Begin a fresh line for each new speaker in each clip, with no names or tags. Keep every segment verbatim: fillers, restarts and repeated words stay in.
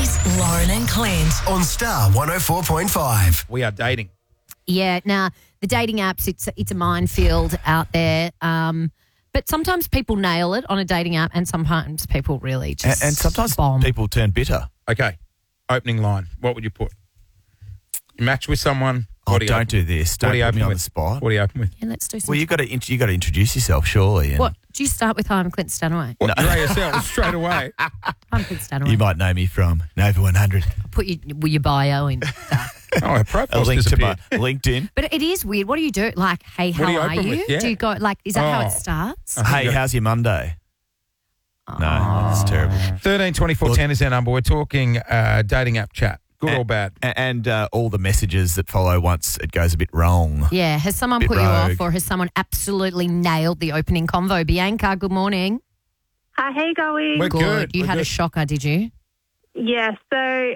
Maze, Lauren and Clint.
On Star one oh four point five.
We are dating.
Yeah, now the dating apps, it's it's a minefield out there. Um, but sometimes people nail it on a dating app, and sometimes people really
And,
just
and sometimes
bomb.
people turn bitter.
Okay. Opening line. What would you put? You match with someone.
Oh,
what do you
don't
open
do
with?
this. Don't
What do you
put
open
me on
with?
the spot.
What do you open with?
Yeah, let's do some.
Well, you got to you got to introduce yourself, surely. and
What? Do you start with "Hi, I'm Clint Stanaway"?
What? No. yourself straight away.
I'm Clint Stanaway.
You might know me from Nova one hundred.
Put your, with your bio in stuff.
Oh, our
A
profile's
link to my
disappeared.
LinkedIn.
But it is weird. What do you do? Like, hey, how
do you
are
open
you?
with? Yeah.
Do you go like? Is that how
Oh.
it starts?
I think
Hey,
you-
how's your Monday? No, that's terrible.
thirteen twenty-four ten is our number. We're talking uh, dating app chat. Good or
And-
bad?
A- And uh, all the messages that follow once it goes a bit wrong.
Yeah. Has someone
Bit
put you off,
rogue.
or has someone absolutely nailed the opening convo? Bianca, good morning.
Hi, how you going?
We're
Good.
good.
You
We're
had a
good.
shocker, did you?
Yeah, so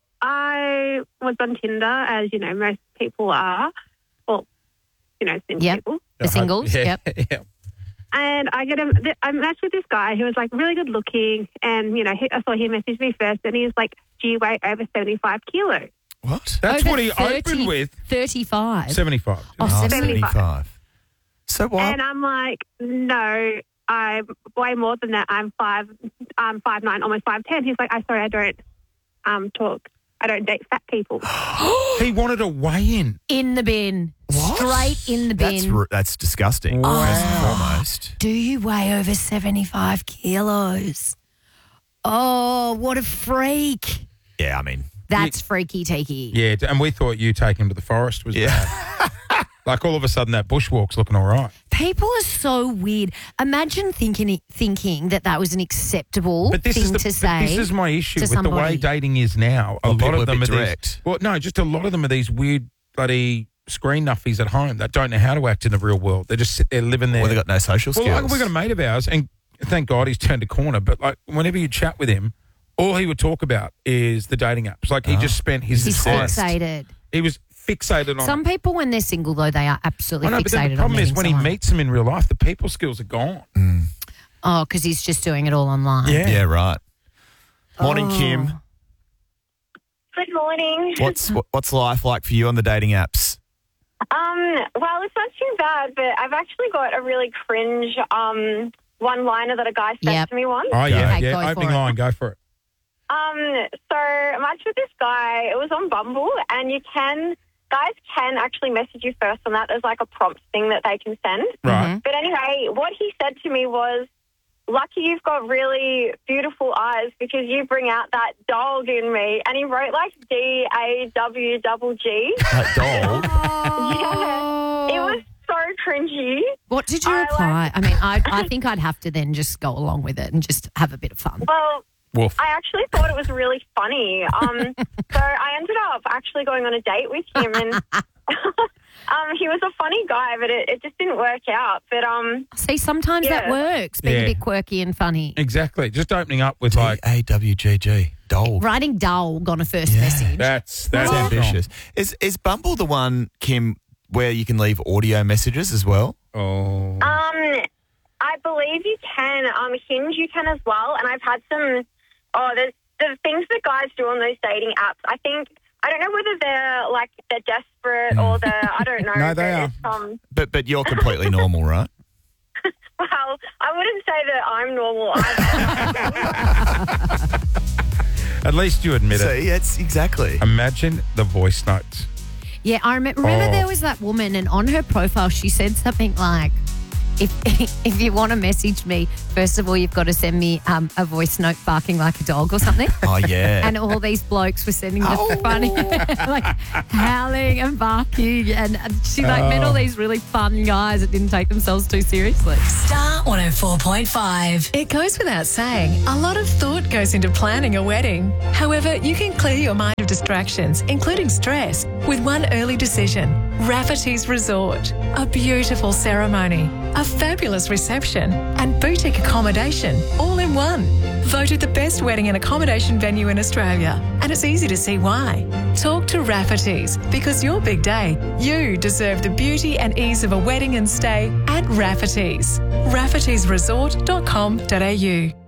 I was on Tinder, as you know, most people are. Well, you know, single
Yep.
people.
The singles.
Yeah.
Yep.
yeah.
And I get a, I matched with this guy who was like really good looking, and you know, he, I saw he messaged me first, and he was like, "Do you weigh over seventy-five kilos?"
What?
That's
Over
what he
thirty
opened with.
thirty-five.
seventy-five.
Oh,
Oh,
seventy-five.
seventy-five. So what?
And I'm like, "No, I'm way more than that. I'm five, I'm five nine, almost five ten." He's like, "I sorry, I don't um talk. I don't date fat people."
He wanted a weigh-in.
In the bin.
What?
Straight in the
That's,
bin.
r- that's disgusting,
Wow.
first and foremost.
Do you weigh over seventy-five kilos? Oh, what a freak.
Yeah, I mean,
That's freaky teaky.
Yeah, and we thought you taking him to the forest was
Yeah.
bad. Like all of a sudden that bushwalk's looking all right.
People are so weird. Imagine thinking thinking that that was an acceptable
But this
thing
is the,
to
but
say.
this is my issue
to
with the way
somebody.
dating is now. A
Well,
lot
people
of
are a
them are
bit
these.
direct.
Well, no, just a lot of them are these weird bloody screen nuffies at home that don't know how to act in the real world. They just sit there living there.
well, they got no social
Well,
skills.
like we got a mate of ours, and thank God he's turned a corner. But like whenever you chat with him, all he would talk about is the dating apps. Like he
Oh.
just spent his
He's
entire-
fixated.
He was fixated on.
Some people, when they're single, though, they are absolutely
I know, but then
fixated
the
on
problem is
meeting
when he
someone.
meets them in real life, the people skills are gone.
Oh, because he's just doing it all online.
Yeah.
Yeah, right. Morning,
Oh.
Kim.
Good morning.
What's what, what's life like for you on the dating apps?
Um, well, it's not too bad, but I've actually got a really cringe um, one-liner that a guy said
Yep.
to me once.
Oh yeah,
Okay,
yeah.
go for
Opening
it.
line, go for it.
Um, so I matched with this guy. It was on Bumble, and you can guys can actually message you first on that. There's like a prompt thing that they can send.
Right.
But anyway, what he said to me was, "Lucky you've got really beautiful eyes because you bring out that dog in me." And he wrote like D A W double G.
Like dog.
Yeah. It was so cringy.
What did you
I
reply? I mean, I, I think I'd have to then just go along with it and just have a bit of fun.
Well,
Wolf.
I actually thought it was really funny. Um, so I ended up actually going on a date with him, and um, he was a funny guy, but it, it just didn't work out. But um,
See, sometimes that
Yeah.
works, being
Yeah.
a bit quirky and funny.
Exactly. Just opening up with like
A W G G. Dog.
Writing dog on a first
Yeah.
message.
that's
That's
that's
ambitious. Is is Bumble the one, Kim, where you can leave audio messages as well?
Oh.
um, I believe you can. Um, Hinge, you can as well. And I've had some. Oh, there's the things that guys do on those dating apps. I think I don't know whether they're like they're desperate or they're I don't know.
No, they
but
are.
it's, um,
But but you're completely normal, right?
well, I wouldn't say that I'm normal either.
At least you admit it.
See, it's exactly.
Imagine the voice notes.
Yeah, I remember, remember
Oh.
there was that woman, and on her profile she said something like, if if you want to message me, first of all, you've got to send me um, a voice note barking like a dog or something.
Oh, yeah.
And all these blokes were sending the
Oh.
funny, like howling and barking. And she like met all these really fun guys that didn't take themselves too seriously.
Star one oh four point five.
It goes without saying, a lot of thought goes into planning a wedding. However, you can clear your mind of distractions, including stress, with one early decision. Rafferty's Resort. A beautiful ceremony, a fabulous reception, and boutique accommodation all in one. Voted the best wedding and accommodation venue in Australia. And it's easy to see why. Talk to Rafferty's, because your big day, you deserve the beauty and ease of a wedding and stay at Rafferty's. raffertys resort dot com dot a u.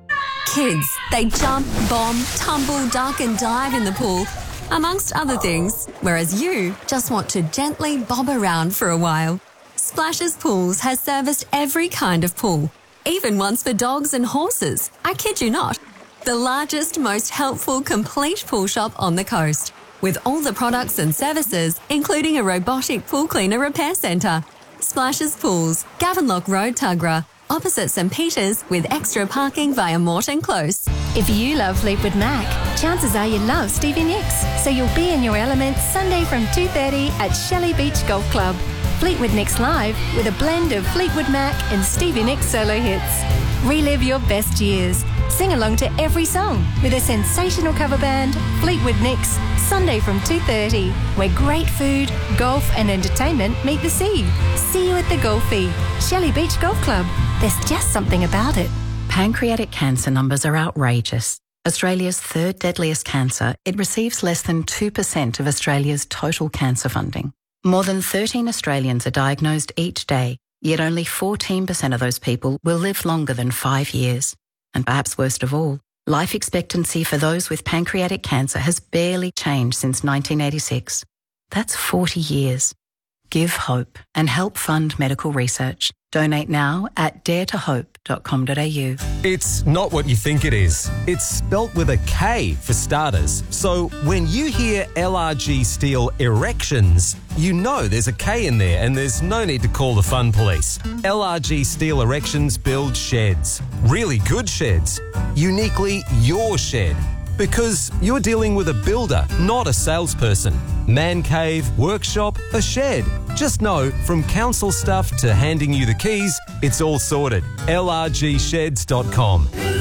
Kids, they jump, bomb, tumble, duck and dive in the pool, amongst other things, whereas you just want to gently bob around for a while. Splashes Pools has serviced every kind of pool, even ones for dogs and horses. I kid you not. The largest, most helpful, complete pool shop on the coast, with all the products and services, including a robotic pool cleaner repair centre. Splashes Pools, Gavenlock Road, Tuggerah, opposite St Peters, with extra parking via Morton Close.
If you love Fleetwood Mac, chances are you love Stevie Nicks, so you'll be in your element Sunday from two thirty at Shelley Beach Golf Club. Fleetwood Nicks live with a blend of Fleetwood Mac and Stevie Nicks solo hits. Relive your best years. Sing along to every song with a sensational cover band, Fleetwood Nicks, Sunday from two thirty, where great food, golf and entertainment meet the sea. See you at the Golfie, Shelley Beach Golf Club. There's just something about it.
Pancreatic cancer numbers are outrageous. Australia's third deadliest cancer, it receives less than two percent of Australia's total cancer funding. More than thirteen Australians are diagnosed each day, yet only fourteen percent of those people will live longer than five years. And perhaps worst of all, life expectancy for those with pancreatic cancer has barely changed since nineteen eighty-six. That's forty years. Give hope and help fund medical research. Donate now at dare to hope dot com dot a u.
It's not what you think it is. It's spelt with a K for starters. So when you hear L R G Steel Erections, you know there's a K in there and there's no need to call the fun police. L R G Steel Erections build sheds. Really good sheds. Uniquely your shed. Because you're dealing with a builder, not a salesperson. Man cave, workshop, a shed. Just know, from council stuff to handing you the keys, it's all sorted. L R G sheds dot com.